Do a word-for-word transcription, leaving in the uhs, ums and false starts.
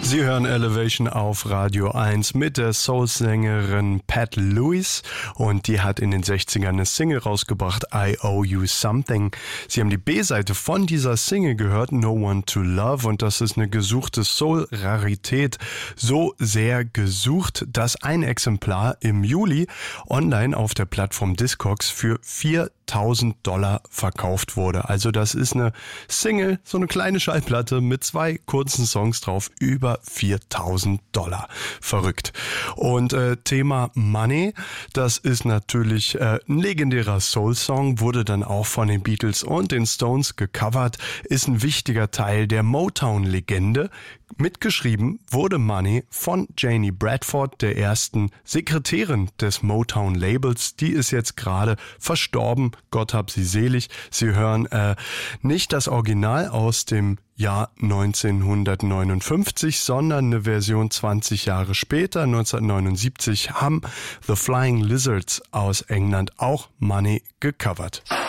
Sie hören Elevation auf Radio eins mit der Soul-Sängerin Pat Lewis und die hat in den sechzigern eine Single rausgebracht, I Owe You Something. Sie haben die B-Seite von dieser Single gehört, No One to Love, und das ist eine gesuchte Soul-Rarität. So sehr gesucht, dass ein Exemplar im Juli online auf der Plattform Discogs für viertausend Dollar verkauft wurde. Also das ist eine Single, so eine kleine Schallplatte mit zwei kurzen Songs drauf, über viertausend Dollar. Verrückt. Und äh, Thema Money, das ist natürlich äh, ein legendärer Soul-Song, wurde dann auch von den Beatles und den Stones gecovert, ist ein wichtiger Teil der Motown-Legende. Mitgeschrieben wurde Money von Janie Bradford, der ersten Sekretärin des Motown-Labels. Die ist jetzt gerade verstorben, Gott hab sie selig. Sie hören äh, nicht das Original aus dem Jahr neunzehnhundertneunundfünfzig, sondern eine Version zwanzig Jahre später, neunzehnhundertneunundsiebzig, haben The Flying Lizards aus England auch Money gecovert.